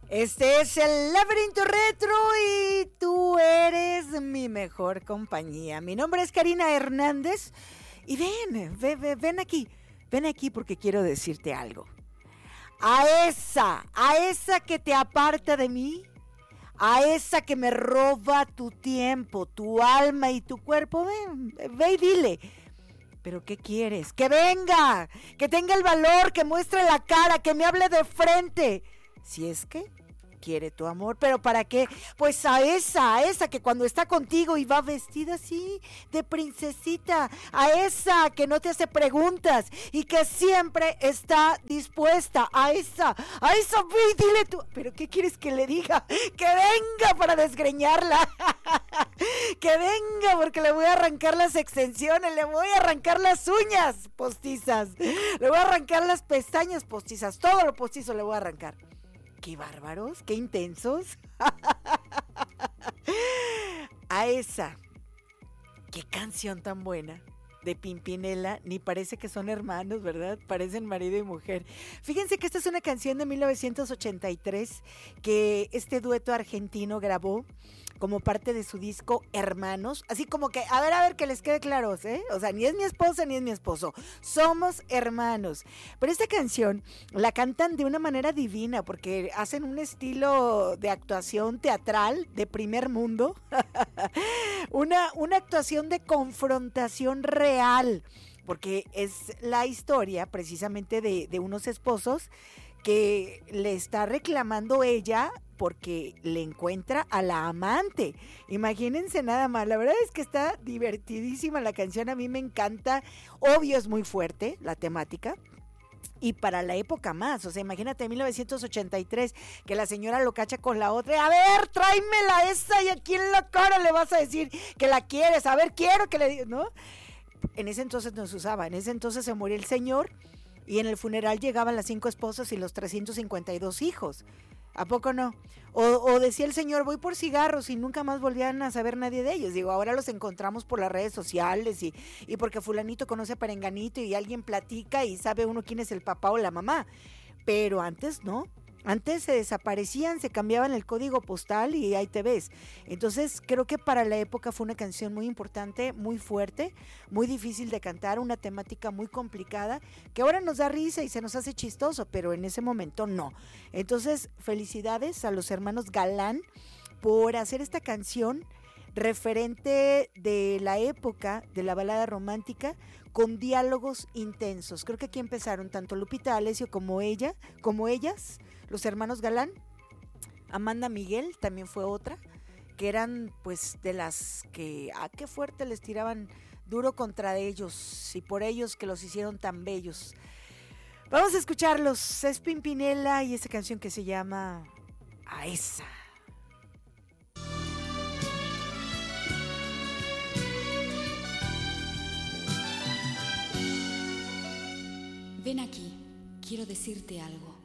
Este es el Laberinto Retro y tú eres mi mejor compañía. Mi nombre es Karina Hernández y ven aquí porque quiero decirte algo. A esa que te aparta de mí, a esa que me roba tu tiempo, tu alma y tu cuerpo, ve y dile. ¿Pero qué quieres? ¡Que venga! ¡Que tenga el valor! ¡Que muestre la cara! ¡Que me hable de frente! Si es que quiere tu amor, ¿pero para qué? Pues a esa que cuando está contigo y va vestida así, de princesita, a esa que no te hace preguntas y que siempre está dispuesta, a esa, ve y dile tú, ¿pero qué quieres que le diga? ¡Que venga para desgreñarla! ¡Que venga porque le voy a arrancar las extensiones, le voy a arrancar las uñas postizas, le voy a arrancar las pestañas postizas, todo lo postizo le voy a arrancar! ¡Qué bárbaros! ¡Qué intensos! A esa. ¡Qué canción tan buena! De Pimpinela, ni parece que son hermanos, ¿verdad? Parecen marido y mujer. Fíjense que esta es una canción de 1983 que este dueto argentino grabó como parte de su disco Hermanos, así como que, a ver, que les quede claro, ¿eh? O sea, ni es mi esposa ni es mi esposo, somos hermanos. Pero esta canción la cantan de una manera divina porque hacen un estilo de actuación teatral de primer mundo, una actuación de confrontación real, porque es la historia precisamente de unos esposos que le está reclamando ella porque le encuentra a la amante. Imagínense nada más, la verdad es que está divertidísima la canción, a mí me encanta, obvio es muy fuerte la temática. Y para la época más, o sea, imagínate en 1983 que la señora lo cacha con la otra, a ver, tráemela esa y aquí en la cara le vas a decir que la quieres, a ver, quiero que le digas, ¿no? En ese entonces no se usaba, en ese entonces se murió el señor y en el funeral llegaban las 5 esposas y los 352 hijos. ¿A poco no? O decía el señor, voy por cigarros y nunca más volvían a saber nadie de ellos. Digo, ahora los encontramos por las redes sociales y porque fulanito conoce a perenganito y alguien platica y sabe uno quién es el papá o la mamá. Pero antes no. Antes se desaparecían, se cambiaban el código postal y ahí te ves. Entonces creo que para la época fue una canción muy importante, muy fuerte, muy difícil de cantar, una temática muy complicada, que ahora nos da risa y se nos hace chistoso, pero en ese momento no. Entonces felicidades a los hermanos Galán por hacer esta canción referente de la época de la balada romántica con diálogos intensos. Creo que aquí empezaron tanto Lupita D'Alessio como ellas, los hermanos Galán. Amanda Miguel también fue otra, que eran pues de las que qué fuerte les tiraban duro contra ellos y por ellos que los hicieron tan bellos. Vamos a escucharlos, es Pimpinela y esa canción que se llama A esa. Ven aquí, quiero decirte algo.